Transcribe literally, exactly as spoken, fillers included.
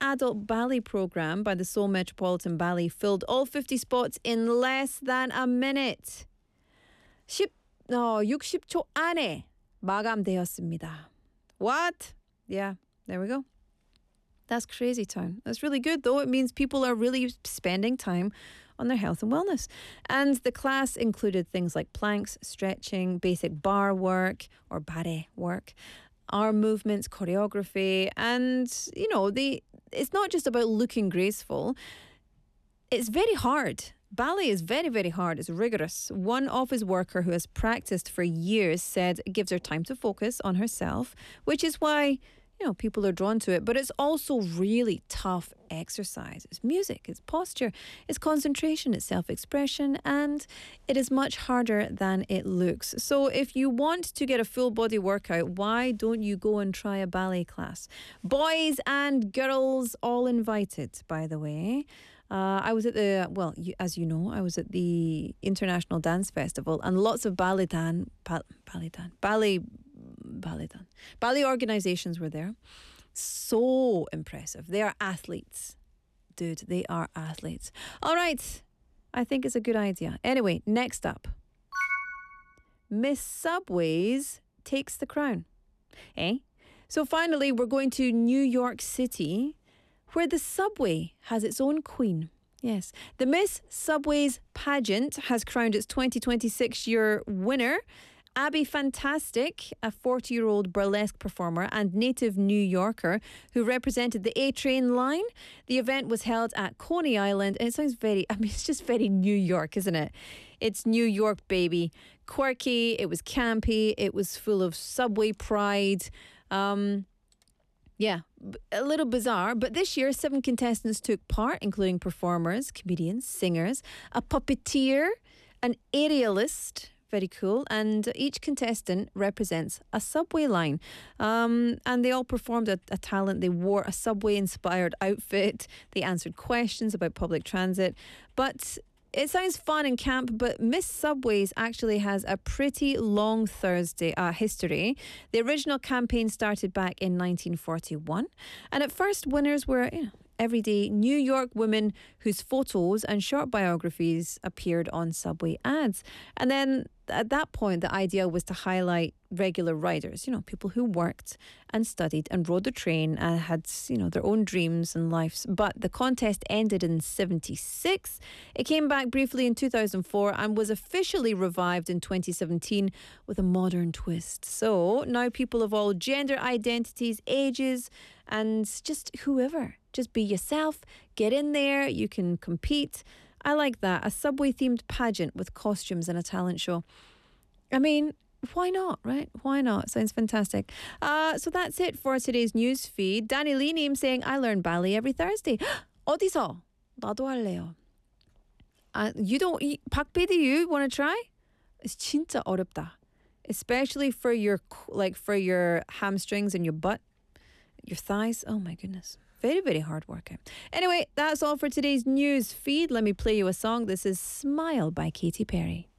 adult ballet program by the Seoul Metropolitan Ballet filled all fifty spots in less than a minute. 십, 어, 육십 초 안에 마감되었습니다. What? Yeah, there we go. That's crazy town. That's really good, though. It means people are really spending time on their health and wellness. And the class included things like planks, stretching, basic bar work or barre work, arm movements, choreography, and, you know, the it's not just about looking graceful. It's very hard. Ballet is very, very hard. It's rigorous. One office worker who has practiced for years said it gives her time to focus on herself, which is why, you know, people are drawn to it. But it's also really tough exercise. It's music, it's posture, it's concentration, it's self-expression, and it is much harder than it looks. So if you want to get a full body workout, why don't you go and try a ballet class? Boys and girls all invited, by the way. Uh, I was at the, well, you, as you know, I was at the International Dance Festival, and lots of ballet dan, ba, ballet dan, ballet, ballet dan, ballet organizations were there. So impressive. They are athletes. Dude, they are athletes. All right. I think it's a good idea. Anyway, next up. Miss Subways takes the crown. Eh? So finally, we're going to New York City, where the subway has its own queen. Yes, the Miss Subways pageant has crowned its twenty twenty-six year winner, Abby Fantastic, a forty-year-old burlesque performer and native New Yorker who represented the A-Train line. The event was held at Coney Island, and it sounds very, I mean, it's just very New York, isn't it? It's New York, baby. Quirky, it was campy, it was full of subway pride. Um... Yeah, a little bizarre, but this year seven contestants took part, including performers, comedians, singers, a puppeteer, an aerialist, very cool, and each contestant represents a subway line. Um, and they all performed a, a talent. They wore a subway-inspired outfit. They answered questions about public transit, but it sounds fun and camp, but Miss Subways actually has a pretty long Thursday uh, history. The original campaign started back in nineteen forty-one, and at first winners were, you know, everyday New York women whose photos and short biographies appeared on subway ads. And then at that point, the idea was to highlight regular riders, you know, people who worked and studied and rode the train and had, you know, their own dreams and lives. But the contest ended in seventy-six. It came back briefly in two thousand four and was officially revived in twenty seventeen with a modern twist. So now people of all gender identities, ages, and just whoever. Just be yourself, get in there, you can compete. I like that. A subway-themed pageant with costumes and a talent show. I mean, why not, right? Why not? Sounds fantastic. Uh, so that's it for today's news feed. Danny Lee name saying, I learn ballet every Thursday. 어디서? 나도 할래요. Uh, you don't, Park B D, you want to try? It's 진짜 어렵다. Especially for your, like, for your hamstrings and your butt, your thighs. Oh my goodness. Very, very hard workout. Anyway, that's all for today's news feed. Let me play you a song. This is Smile by Katy Perry.